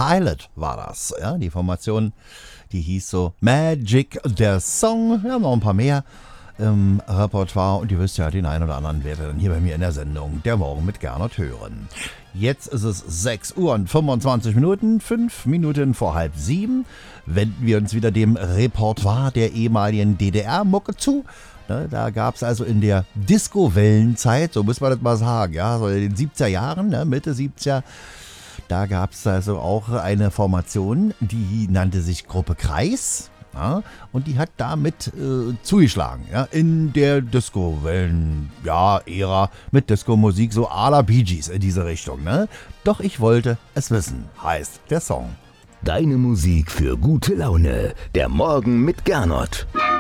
Pilot war das. Ja, die Formation, die hieß so Magic, der Song. Wir haben noch ein paar mehr im Repertoire und ihr wisst ja, den einen oder anderen werdet ihr dann hier bei mir in der Sendung Der Morgen mit Gernot hören. Jetzt ist es 6 Uhr und 25 Minuten, 5 Minuten vor halb 7. Wenden wir uns wieder dem Repertoire der ehemaligen DDR-Mucke zu. Da gab es also in der Disco-Wellenzeit, so muss man das mal sagen, ja, so in den 70er Jahren, Mitte 70er, da gab es also auch eine Formation, die nannte sich Gruppe Kreis. Ja, und die hat damit zugeschlagen, ja, in der Disco-Wellen-Ära mit Disco-Musik, so à la Bee Gees in diese Richtung. Ne? Doch ich wollte es wissen, heißt der Song. Deine Musik für gute Laune. Der Morgen mit Gernot.